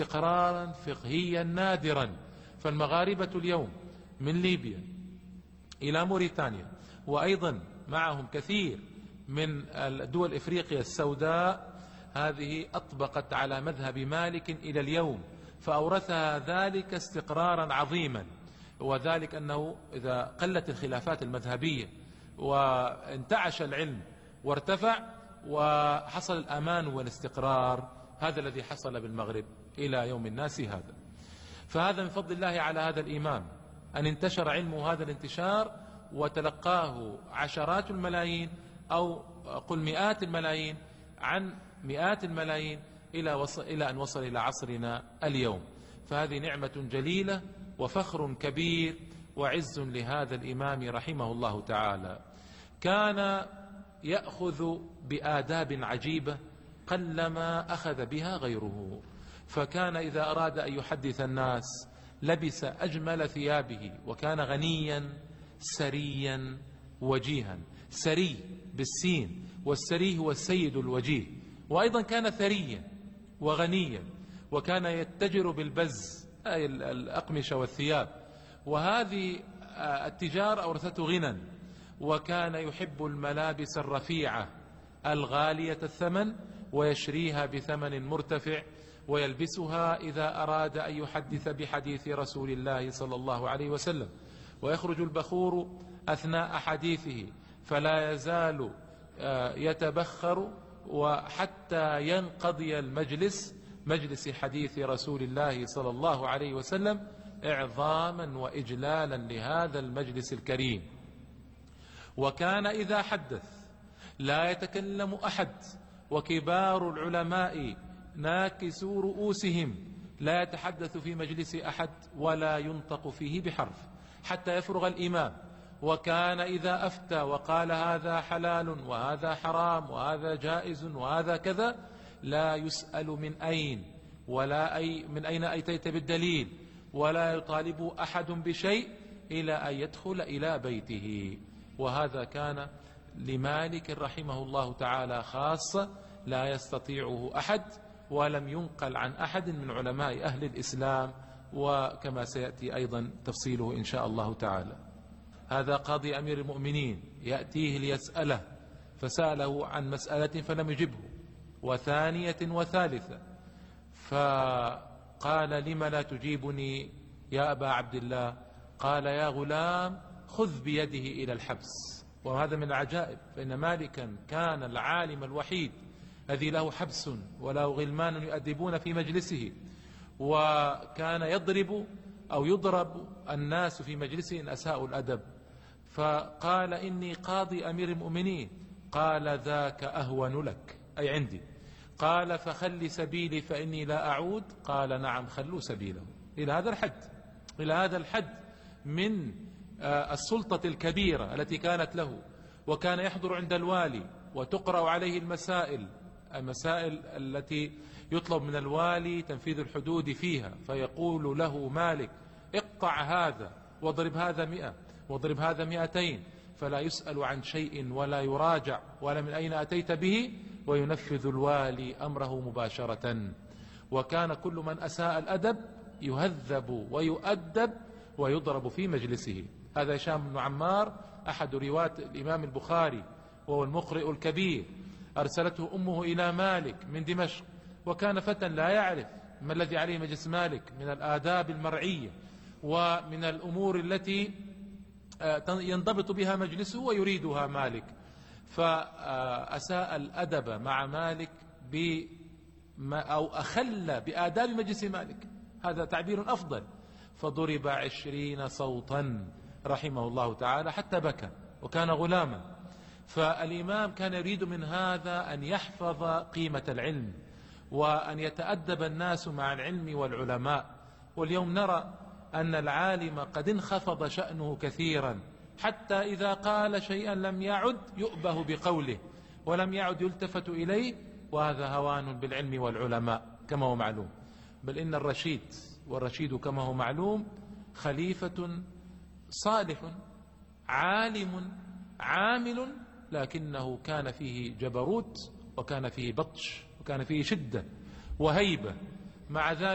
استقرارا فقهيا نادرا. فالمغاربة اليوم من ليبيا إلى موريتانيا، وأيضا معهم كثير من الدول إفريقيا السوداء، هذه أطبقت على مذهب مالك إلى اليوم، فأورثها ذلك استقرارا عظيما. وذلك أنه إذا قلت الخلافات المذهبية وانتعش العلم وارتفع وحصل الأمان والاستقرار، هذا الذي حصل بالمغرب إلى يوم الناس هذا. فهذا من فضل الله على هذا الإمام أن انتشر علمه هذا الانتشار، وتلقاه عشرات الملايين أو قل مئات الملايين عن مئات الملايين إلى أن وصل إلى عصرنا اليوم. فهذه نعمة جليلة وفخر كبير وعز لهذا الإمام رحمه الله تعالى. كان يأخذ بآداب عجيبة قلما أخذ بها غيره. فكان إذا أراد أن يحدث الناس لبس أجمل ثيابه، وكان غنيا سريا وجيها. سري بالسين، والسري هو السيد الوجيه. وأيضا كان ثريا وغنيا، وكان يتجر بالبز أي الأقمشة والثياب، وهذه التجارة أورثته غنى. وكان يحب الملابس الرفيعة الغالية الثمن، ويشريها بثمن مرتفع، ويلبسها إذا أراد أن يحدث بحديث رسول الله صلى الله عليه وسلم. ويخرج البخور أثناء حديثه فلا يزال يتبخر وحتى ينقضي المجلس، مجلس حديث رسول الله صلى الله عليه وسلم، إعظاما وإجلالا لهذا المجلس الكريم. وكان إذا حدث لا يتكلم أحد، وكبار العلماء ناكسوا رؤوسهم لا يتحدث في مجلس أحد ولا ينطق فيه بحرف حتى يفرغ الإمام. وكان إذا أفتى وقال هذا حلال وهذا حرام وهذا جائز وهذا كذا، لا يسأل من أين من أين أتيت بالدليل، ولا يطالب أحد بشيء إلى أن يدخل إلى بيته. وهذا كان لمالك رحمه الله تعالى خاصة لا يستطيعه أحد، ولم ينقل عن أحد من علماء أهل الإسلام، وكما سيأتي أيضا تفصيله إن شاء الله تعالى. هذا قاضي أمير المؤمنين يأتيه ليسأله، فسأله عن مسألة فلم يجبه، وثانية وثالثة، فقال لم لا تجيبني يا أبا عبد الله؟ قال يا غلام خذ بيده إلى الحبس. وهذا من العجائب، فإن مالكا كان العالم الوحيد الذي له حبس وله غلمان يؤدبون في مجلسه، وكان يضرب أو يضرب الناس في مجلسه إن أساءوا الأدب. فقال إني قاضي أمير المؤمنين. قال ذاك أهون لك أي عندي. قال فخل سبيلي فإني لا أعود. قال نعم خلوا سبيله. إلى هذا الحد، إلى هذا الحد من السلطة الكبيرة التي كانت له. وكان يحضر عند الوالي وتقرأ عليه المسائل التي يطلب من الوالي تنفيذ الحدود فيها، فيقول له مالك اقطع هذا واضرب هذا 100 واضرب هذا 200، فلا يسأل عن شيء ولا يراجع ولا من أين أتيت به، وينفذ الوالي أمره مباشرة. وكان كل من أساء الأدب يهذب ويؤدب ويضرب في مجلسه. هذا هشام بن عمار أحد رواة الإمام البخاري، وهو المقرئ الكبير. أرسلته أمه إلى مالك من دمشق، وكان فتى لا يعرف ما الذي عليه مجلس مالك من الآداب المرعية ومن الأمور التي ينضبط بها مجلسه ويريدها مالك. فأساء الأدب مع مالك أو أخل بآداب مجلس مالك، هذا تعبير أفضل. فضرب 20 صوتا رحمه الله تعالى حتى بكى، وكان غلاما. فالإمام كان يريد من هذا أن يحفظ قيمة العلم، وأن يتأدب الناس مع العلم والعلماء. واليوم نرى أن العالم قد انخفض شأنه كثيرا، حتى إذا قال شيئا لم يعد يؤبه بقوله ولم يعد يلتفت إليه، وهذا هوان بالعلم والعلماء كما هو معلوم. بل إن والرشيد كما هو معلوم خليفة صالح عالم عامل، لكنه كان فيه جبروت، وكان فيه بطش، وكان فيه شدة وهيبة. مع ذلك